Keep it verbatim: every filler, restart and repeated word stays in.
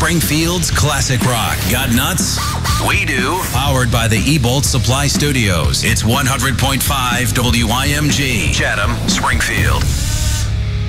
Springfield's classic rock. Got nuts? We do. Powered by the E-Bolt Supply Studios. It's one hundred point five W I M G. Chatham, Springfield.